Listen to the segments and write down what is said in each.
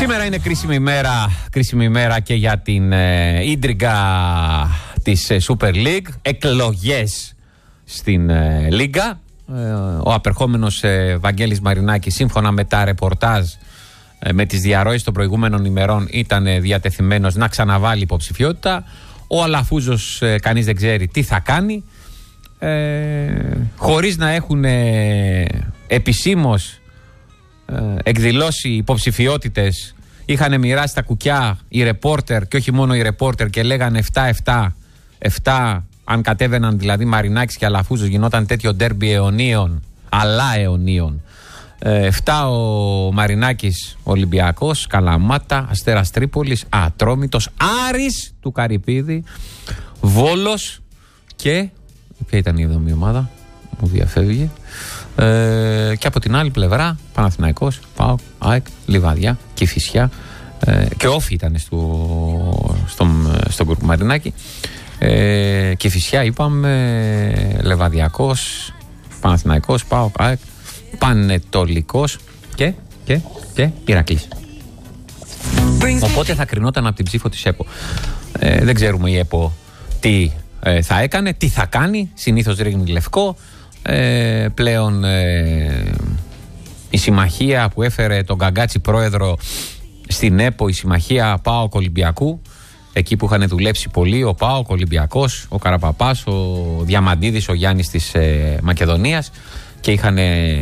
Σήμερα είναι κρίσιμη ημέρα και για την ίντριγκα της Super League. Εκλογές στην Λίγκα. Ο απερχόμενος Βαγγέλης Μαρινάκης, σύμφωνα με τα ρεπορτάζ, με τις διαρροές των προηγούμενων ημερών, ήταν διατεθειμένος να ξαναβάλει υποψηφιότητα. Ο Αλαφούζος κανείς δεν ξέρει τι θα κάνει, χωρίς να έχουν επισήμως εκδηλώσει υποψηφιότητες. Είχαν μοιράσει τα κουκιά οι ρεπόρτερ, και όχι μόνο οι ρεπόρτερ, και λέγανε 7. Αν κατέβαιναν δηλαδή Μαρινάκης και Αλαφούζος, γινόταν τέτοιο ντέρμπι αιωνίων, αλλά αιωνίων. 7 ο Μαρινάκης Ολυμπιακός, Καλαμάτα, Αστέρας Τρίπολης, Ατρόμητος, Άρης του Καρυπίδη, Βόλος και ποια ήταν η 7η ομάδα, μου διαφεύγει, και από την άλλη πλευρά Παναθηναϊκός, ΠΑΟΚ, ΑΕΚ, Λιβαδιά, Κηφισιά, και Όφη ήταν στον γκρουπ Μαρινάκη, Κηφισιά είπαμε, Λεβαδιακός, Παναθηναϊκός, ΠΑΟΚ, ΑΕΚ, Πανετολικός και Ηρακλής. Οπότε θα κρινόταν από την ψήφο της ΕΠΟ. Δεν ξέρουμε η ΕΠΟ τι θα έκανε, τι θα κάνει. Συνήθως ρίχνει λευκό. Πλέον η συμμαχία που έφερε τον Καγκάτσι πρόεδρο στην ΕΠΟ, η συμμαχία ΠΑΟΚ Ολυμπιακού, εκεί που είχαν δουλέψει πολύ ο ΠΑΟΚ, ο Ολυμπιακός, ο Καραπαπάς, ο Διαμαντίδης, ο Γιάννης της Μακεδονίας, και είχαν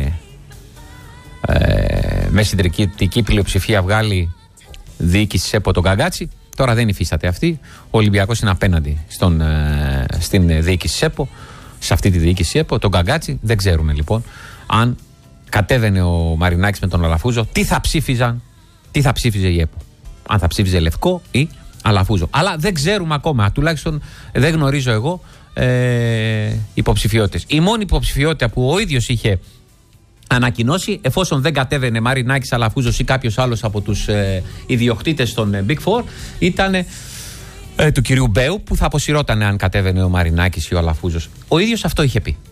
με συντριπτική πλειοψηφία βγάλει διοίκηση της ΕΠΟ τον Καγκάτσι. Τώρα δεν υφίσταται αυτή. Ο Ολυμπιακός είναι απέναντι στην διοίκηση της ΕΠΟ, σε αυτή τη διοίκηση ΕΠΟ, τον Καγκάτσι. Δεν ξέρουμε λοιπόν αν κατέβαινε ο Μαρινάκης με τον Αλαφούζο, τι θα ψήφιζε η ΕΠΟ. Αν θα ψήφιζε Λευκό ή Αλαφούζο. Αλλά δεν ξέρουμε ακόμα, τουλάχιστον δεν γνωρίζω εγώ υποψηφιότητες. Η μόνη υποψηφιότητα που ο ίδιος είχε ανακοινώσει, εφόσον δεν κατέβαινε Μαρινάκης, Αλαφούζος ή κάποιος άλλος από τους ιδιοκτήτες των Big Four, ήταν του κυρίου Μπέου, που θα αποσυρώταν αν κατέβαινε ο Μαρινάκης ή ο Αλαφούζος. Ο ίδιος αυτό είχε πει.